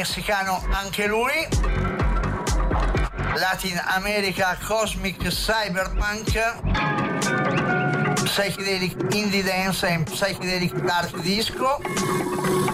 messicano anche lui. Latin America Cosmic Cyberpunk, Psychedelic Indie Dance e Psychedelic Dark Disco.